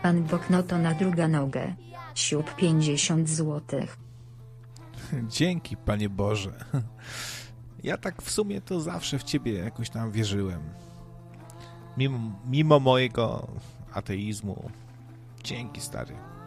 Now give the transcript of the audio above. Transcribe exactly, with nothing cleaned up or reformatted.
Pan Bóg no to na druga nogę. Siup pięćdziesiąt złotych. Dzięki, Panie Boże. Ja tak w sumie to zawsze w Ciebie jakoś tam wierzyłem. Mimo, mimo mojego ateizmu. Dzięki, stary.